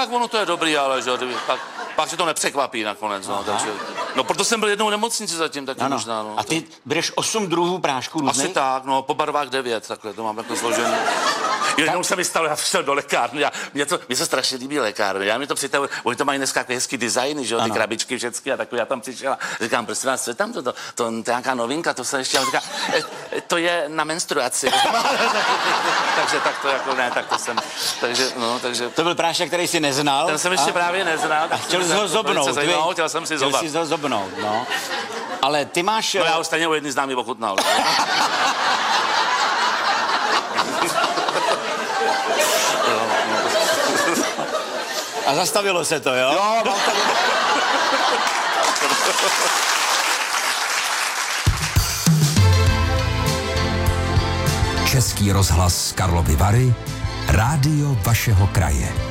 tak ono to je dobrý, ale že pak se to nepřekvapí nakonec, no, takže, no, proto jsem byl jednou v nemocnici zatím, taky možná, no. A ty bereš 8 druhů prášků různých? Asi tak, no, po barvách 9, takhle, to mám takhle složený. Jednou se mi stalo, já šel do lékárny, mně se strašně líbí lékárny, já mi to přitahuji, oni to mají dneska hezký designy, že jo, ty krabičky všechny a takové, já tam přišel a říkám, prosím vás, co je tam to je nějaká novinka, to se ještě, a říká, to je na menstruaci. Takže tak to jako ne, tak to jsem, takže... To byl prášek, který jsi neznal? Ten jsem ještě právě neznal. A chtěl jsi ho zobnout, chtěl jsem si zobat. Chtěl jsi ho zobnout, no. Ale ty máš... No já ho stejně u jedný známý ochutnal. A zastavilo se to, jo? Jo, mám to... Český rozhlas Karlovy Vary, rádio vašeho kraje.